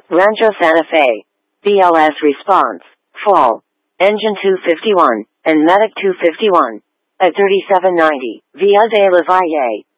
Rancho Santa Fe, BLS Response, Fall, Engine 251, and Medic 251, at 3790, Via de la Valle.